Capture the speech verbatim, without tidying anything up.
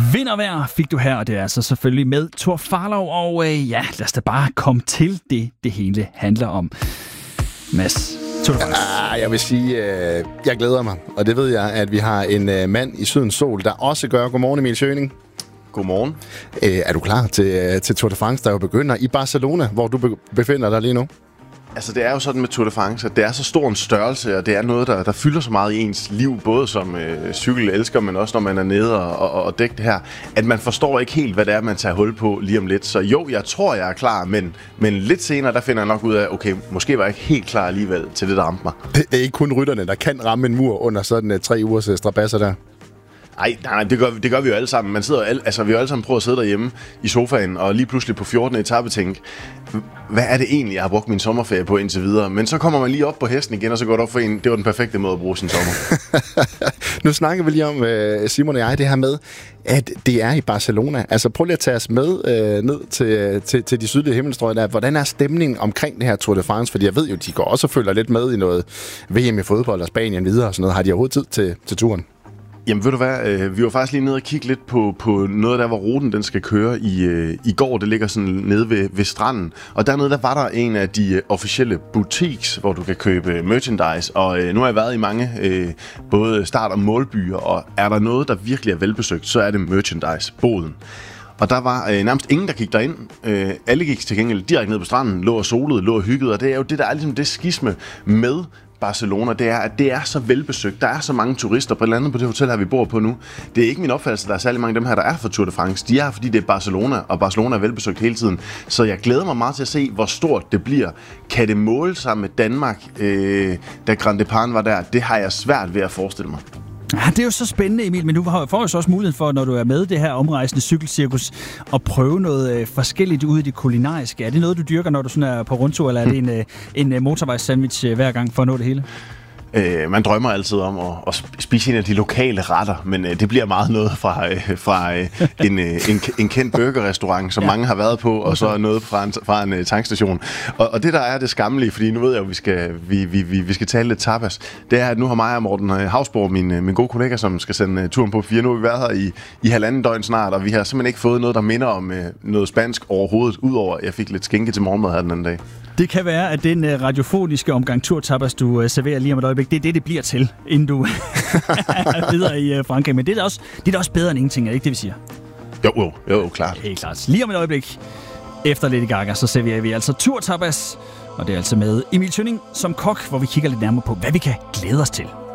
Vindervejr fik du her, og det er altså selvfølgelig med Thor Farlov, og øh, ja, lad os da bare komme til det, det hele handler om. Mads, Tour de France. Ja, jeg vil sige, øh, jeg glæder mig, og det ved jeg, at vi har en øh, mand i Sydens Sol, der også gør. Godmorgen, Emil Schøning. Godmorgen. Øh, er du klar til, til Tour de France, der jo begynder i Barcelona, hvor du be- befinder dig lige nu? Altså, det er jo sådan med Tour de France, at det er så stor en størrelse, og det er noget, der, der fylder så meget i ens liv, både som øh, cykelelsker, men også når man er nede og, og, og dækker det her, at man forstår ikke helt, hvad det er, man tager hul på lige om lidt. Så jo, jeg tror, jeg er klar, men, men lidt senere, der finder jeg nok ud af, okay, måske var jeg ikke helt klar alligevel til det, der ramte mig. Det er ikke kun rytterne, der kan ramme en mur under sådan uh, tre ugers uh, strabasser der. Ej, nej, nej, det gør, det gør vi jo alle sammen. Man sidder alle, altså, vi har jo alle sammen prøvet at sidde derhjemme i sofaen, og lige pludselig på fjortende etape tænke, hvad er det egentlig, jeg har brugt min sommerferie på indtil videre? Men så kommer man lige op på hesten igen, og så går det op for en, det var den perfekte måde at bruge sin sommer. Nu snakker vi lige om, Simon og jeg, det her med, at det er i Barcelona. Altså prøv lige at tage os med øh, ned til, til, til de sydlige himmelstrøg der. Hvordan er stemningen omkring det her Tour de France? Fordi jeg ved jo, de går også og følger lidt med i noget V M i fodbold og Spanien videre og sådan noget. Har de overhovedet tid til, til turen? Jamen ved du hvad, øh, vi var faktisk lige nede og kigge lidt på, på noget der, hvor ruten den skal køre i, øh, i går. Det ligger sådan nede ved, ved stranden. Og dernede der var der en af de øh, officielle boutiques, hvor du kan købe merchandise. Og øh, nu har jeg været i mange øh, både start- og målbyer, og er der noget, der virkelig er velbesøgt, så er det merchandise-boden. Og der var øh, nærmest ingen, der gik derind. Øh, alle gik til gengæld direkte ned på stranden, lå og solede, lå og hyggede. Og det er jo det, der er ligesom det skisme med Barcelona, det er, at det er så velbesøgt. Der er så mange turister, blandt andet på det hotel her, vi bor på nu. Det er ikke min opfattelse, at der er særlig mange af dem her, der er for Tour de France. De er, fordi det er Barcelona, og Barcelona er velbesøgt hele tiden. Så jeg glæder mig meget til at se, hvor stort det bliver. Kan det måle sig med Danmark, øh, da Grand Depart var der? Det har jeg svært ved at forestille mig. Ja, det er jo så spændende, Emil, men du får jo så også muligheden for, når du er med det her omrejsende cykelcirkus, at prøve noget øh, forskelligt ude i det kulinariske. Er det noget, du dyrker, når du sådan er på rundtur, eller er det en, øh, en øh, motorvejssandwich øh, hver gang for at nå det hele? Øh, man drømmer altid om at, at spise en af de lokale retter, men øh, det bliver meget noget fra, øh, fra øh, en, øh, en, en kendt burgerrestaurant, som ja. mange har været på, og så noget fra en, fra en uh, tankstation. Og, og det der er det skammelige, fordi nu ved jeg jo, at vi skal, vi, vi, vi, vi skal tale lidt tapas, det er, at nu har mig og Morten Hausborg, min, min gode kollega, som skal sende uh, turen på fire, nu har vi været her i, i halvanden døgn snart, og vi har simpelthen ikke fået noget, der minder om uh, noget spansk overhovedet, udover at jeg fik lidt skinke til morgenmad her den anden dag. Det kan være, at den uh, radiofoniske omgang turtapas, du uh, serverer lige om et øjeblik, det er det, det bliver til, inden du er videre i uh, Frankrig. Men det er da også, det er da også bedre end ingenting, er det ikke det, vi siger? Jo, jo, jo, klart. Helt klart. Lige om et øjeblik, efter Lady Gaga, så serverer vi altså turtapas. Og det er altså med Emil Schøning som kok, hvor vi kigger lidt nærmere på, hvad vi kan glæde os til.